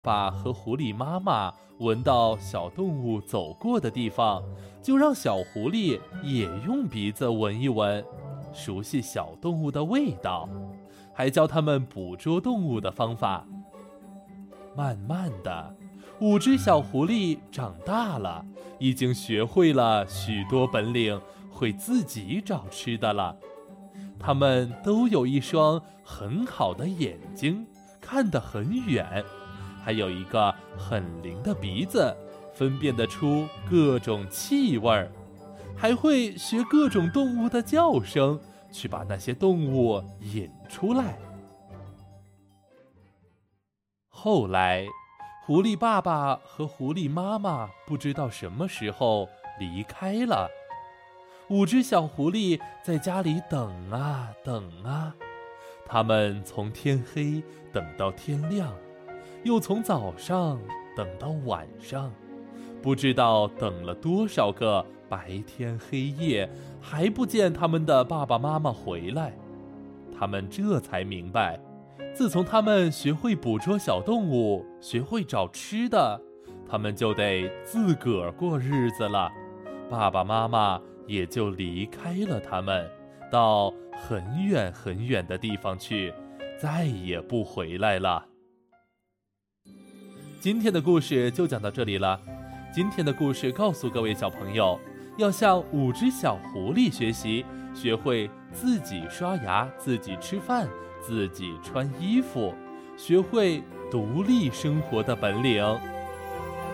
爸和狐狸妈妈闻到小动物走过的地方，就让小狐狸也用鼻子闻一闻，熟悉小动物的味道，还教他们捕捉动物的方法。慢慢的，5只小狐狸长大了，已经学会了许多本领，会自己找吃的了。它们都有一双很好的眼睛，看得很远，还有一个很灵的鼻子，分辨得出各种气味，还会学各种动物的叫声，去把那些动物引出来。后来，狐狸爸爸和狐狸妈妈不知道什么时候离开了。5只小狐狸在家里等啊等啊，他们从天黑等到天亮，又从早上等到晚上，不知道等了多少个白天黑夜，还不见他们的爸爸妈妈回来。他们这才明白，自从他们学会捕捉小动物，学会找吃的，他们就得自个儿过日子了，爸爸妈妈也就离开了他们，到很远很远的地方去，再也不回来了。今天的故事就讲到这里了。今天的故事告诉各位小朋友，要向5只小狐狸学习，学会自己刷牙，自己吃饭，自己穿衣服，学会独立生活的本领。